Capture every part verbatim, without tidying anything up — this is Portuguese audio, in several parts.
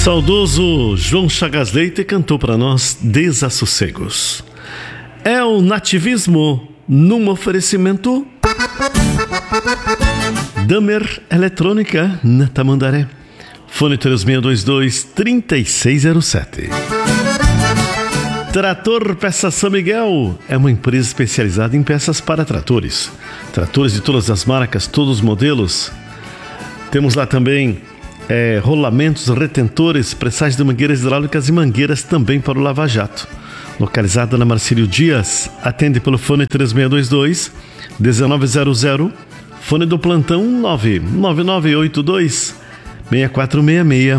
Saudoso João Chagas Leite cantou para nós Desassossegos. É o nativismo num oferecimento Damer Eletrônica na Tamandaré. Fone três seis dois dois, três seis zero sete. Trator Peças São Miguel é uma empresa especializada em peças para tratores. Tratores de todas as marcas, todos os modelos. Temos lá também é, rolamentos, retentores, pressagem de mangueiras hidráulicas e mangueiras também para o lava-jato. Localizada na Marcílio Dias, atende pelo fone três seis dois dois, um nove zero zero, fone do plantão nove nove nove oito dois, seis quatro seis seis.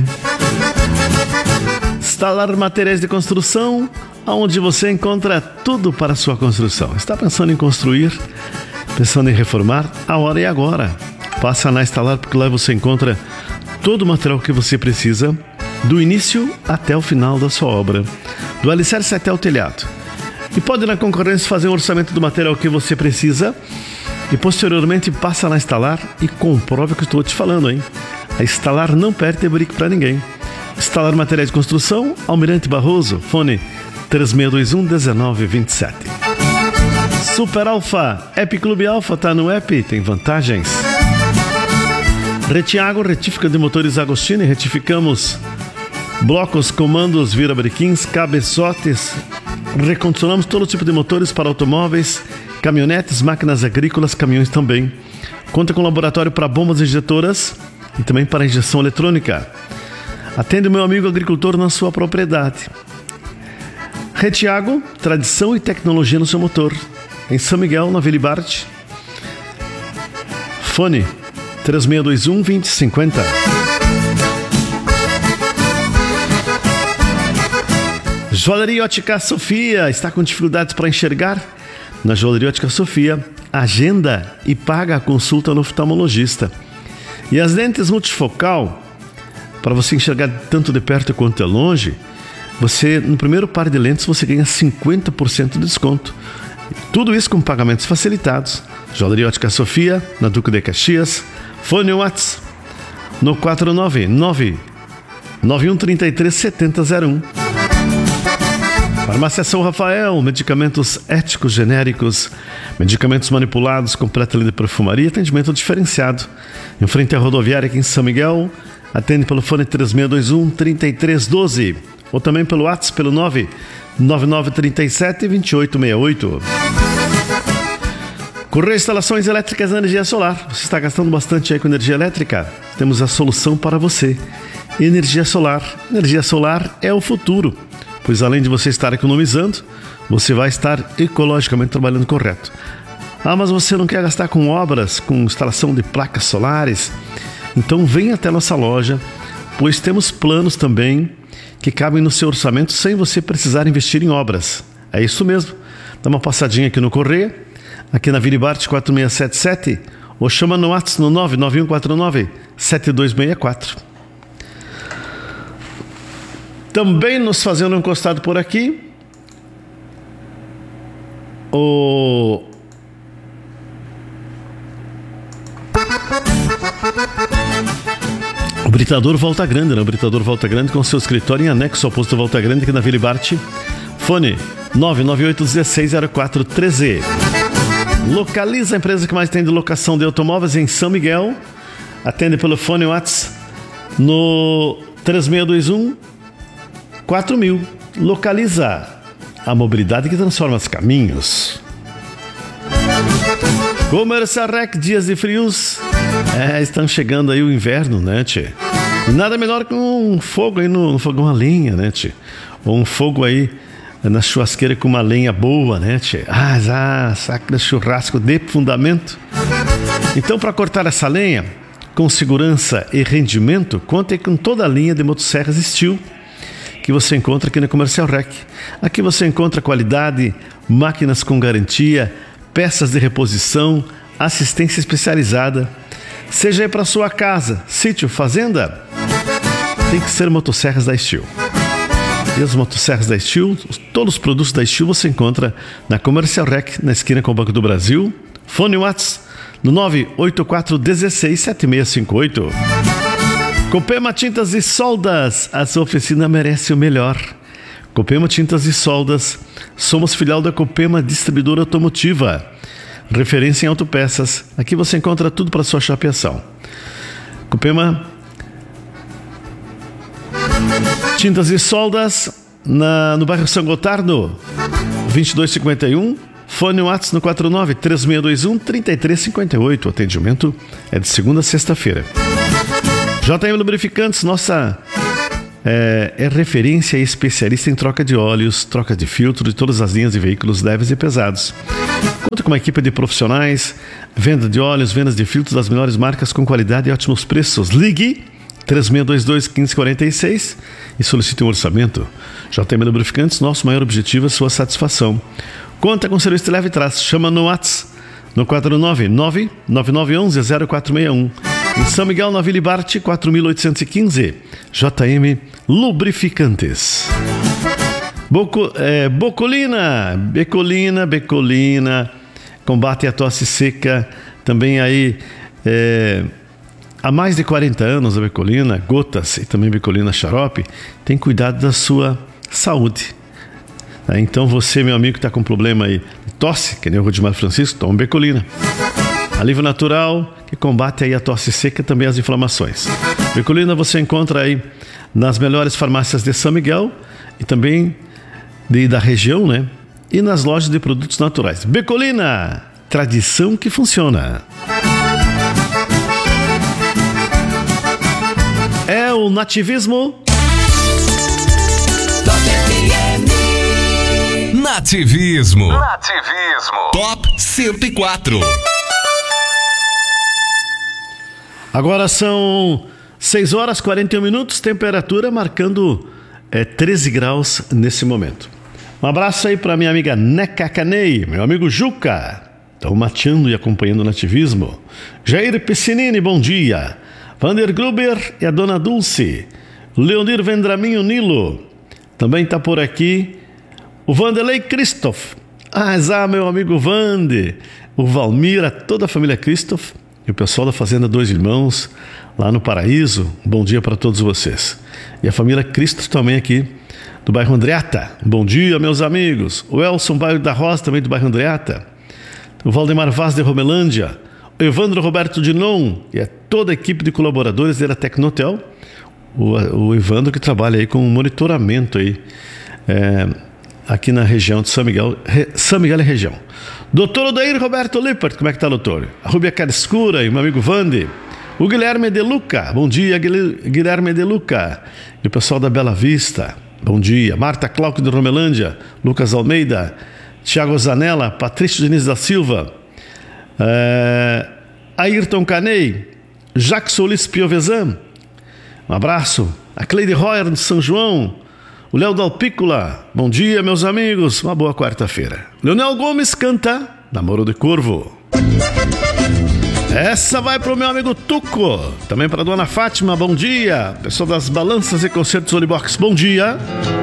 Instalar materiais de construção, onde você encontra tudo para a sua construção. Está pensando em construir, pensando em reformar? A hora é agora. Passa na Instalar, porque lá você encontra todo o material que você precisa, do início até o final da sua obra, do alicerce até o telhado. E pode na concorrência fazer um orçamento do material que você precisa e posteriormente passa na Instalar e comprove o que eu estou te falando, hein? A Instalar não perde brick para ninguém. Instalar materiais de construção, Almirante Barroso, fone três seis dois um, um nove dois sete. Super Alfa, App Clube Alfa, tá no app, tem vantagens. Retiago, retífica de motores Agostini, retificamos blocos, comandos, virabrequins, cabeçotes, recondicionamos todo tipo de motores para automóveis, caminhonetes, máquinas agrícolas, caminhões também. Conta com laboratório para bombas injetoras e também para injeção eletrônica. Atende o meu amigo agricultor na sua propriedade. Retiago, tradição e tecnologia no seu motor. Em São Miguel, na Vila Ibarte. Fone três seis dois um, dois zero cinco zero. Joalheria Ótica Sofia. Está com dificuldades para enxergar? Na Joalheria Ótica Sofia, agenda e paga a consulta no oftalmologista. E as lentes multifocal, para você enxergar tanto de perto quanto de longe, você, no primeiro par de lentes, você ganha cinquenta por cento de desconto. Tudo isso com pagamentos facilitados. Joalheria Ótica Sofia, na Duque de Caxias. Fone Whats no quatro nove nove, nove um três três, sete zero zero um. Farmácia São Rafael, medicamentos éticos genéricos, medicamentos manipulados, completa linha de perfumaria, atendimento diferenciado. Em frente à rodoviária aqui em São Miguel, atende pelo fone três seis dois um, três três um dois ou também pelo WhatsApp pelo nove nove nove três sete, dois oito seis oito. Correia Instalações Elétricas da Energia Solar. Você está gastando bastante aí com energia elétrica? Temos a solução para você. Energia solar. Energia solar é o futuro, pois além de você estar economizando, você vai estar ecologicamente trabalhando correto. Ah, mas você não quer gastar com obras, com instalação de placas solares? Então vem até a nossa loja, pois temos planos também que cabem no seu orçamento sem você precisar investir em obras. É isso mesmo. Dá uma passadinha aqui no Correia, aqui na Vila Ibarte quatro seis sete sete, ou chama no WhatsApp no nove nove um quatro nove, sete dois seis quatro. Também nos fazendo um encostado por aqui, o O Britador Volta Grande, né? O Britador Volta Grande com seu escritório em anexo ao posto Volta Grande aqui na Vila Ibarte. Fone nove nove oito um seis zero quatro um três. Localiza a empresa que mais tem de locação de automóveis em São Miguel. Atende pelo fone WhatsApp no três seis dois um, quatro mil. Localiza a mobilidade que transforma os caminhos. Comercial Rec, dias de frios. É, estão chegando aí o inverno, né, tchê? E nada melhor que um fogo aí no, no fogão a lenha, né, tchê? Ou um fogo aí na churrasqueira com uma lenha boa, né, tchê? Ah, já, saca de churrasco de fundamento. Então, para cortar essa lenha com segurança e rendimento, conte com toda a linha de motosserras Steel que você encontra aqui na Comercial Rec. Aqui você encontra qualidade, máquinas com garantia, peças de reposição, assistência especializada. Seja aí para sua casa, sítio, fazenda, tem que ser motosserras da Steel. E as motosserras da Steel, todos os produtos da Steel você encontra na Comercial Rec, na esquina com o Banco do Brasil. Fone WhatsApp no nove oito quatro um seis, sete seis cinco oito. Copema Tintas e Soldas, a sua oficina merece o melhor. Copema Tintas e Soldas, somos filial da Copema Distribuidora Automotiva, referência em autopeças. Aqui você encontra tudo para sua chapeação. Copema Tintas e Soldas, na, no bairro São Gotardo, vinte e dois cinquenta e um. Fone WhatsApp no quatro nove três seis dois um três três cinco oito. O atendimento é de segunda a sexta-feira. J M Lubrificantes, nossa é, é referência e especialista em troca de óleos, troca de filtro de todas as linhas de veículos leves e pesados. Conta com uma equipe de profissionais, venda de óleos, vendas de filtros das melhores marcas com qualidade e ótimos preços. Ligue três seis dois dois um cinco quatro seis e solicite um orçamento. J M Lubrificantes, nosso maior objetivo é sua satisfação. Conta com serviço de leve trás. Chama no WhatsApp no quatro nove nove nove nove um um zero quatro seis um. Em São Miguel, na Vila Ibarte, quatro mil oitocentos e quinze. J M Lubrificantes. Boco, é, Bocolina, Becolina, Becolina, combate a tosse seca. Também aí, é, há mais de quarenta anos a Becolina, gotas e também Becolina xarope, tem cuidado da sua saúde. Então você, meu amigo, que está com problema aí de tosse, que nem o Rudimar Francisco, toma Becolina. Alívio natural que combate aí a tosse seca e também as inflamações. Becolina você encontra aí nas melhores farmácias de São Miguel e também de, da região, né? E nas lojas de produtos naturais. Becolina, tradição que funciona. É o nativismo. Nativismo. Nativismo. Top cento e quatro. Agora são seis horas e quarenta e um minutos, temperatura marcando é, treze graus nesse momento. Um abraço aí para minha amiga Neca Canei, meu amigo Juca, estão mateando e acompanhando o nativismo. Jair Piscinini, bom dia. Vander Gruber e a dona Dulce. Leonir Vendraminho Nilo, também está por aqui. O Vanderlei Christoph. Ah, exato, meu amigo Vande. O Valmira, toda a família Christoph. E o pessoal da Fazenda Dois Irmãos, lá no Paraíso. Um bom dia para todos vocês. E a família Christoph também aqui, do bairro Andreata. Bom dia, meus amigos. O Elson Bairro da Rosa, também do bairro Andreata. O Valdemar Vaz de Romelândia. O Evandro Roberto Dinon. E a toda a equipe de colaboradores da Tecnotel. O, o Evandro que trabalha aí com monitoramento aí. É... aqui na região de São Miguel, Re, São Miguel e região. Doutor Odair Roberto Lippert, como é que tá, doutor? A Rubia Cariscura e meu amigo Vande. O Guilherme De Luca, bom dia, Guilherme De Luca. E o pessoal da Bela Vista, bom dia. Marta Clark de Romelândia, Lucas Almeida, Thiago Zanella, Patrício Diniz da Silva, é, Ayrton Canei, Jacques Solis Piovesan, um abraço. A Cleide Royer de São João, o Léo Dalpícola, bom dia, meus amigos, uma boa quarta-feira. Leonel Gomes canta Namoro de Corvo. Essa vai pro meu amigo Tuco, também pra dona Fátima, bom dia. Pessoal das Balanças e Concertos Olibox, bom dia.